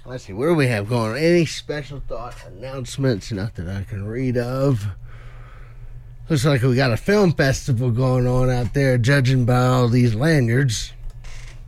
Let's see, what do we have going on? Any special thought announcements? Not that I can read of. Looks like we got a film festival going on out there, judging by all these lanyards.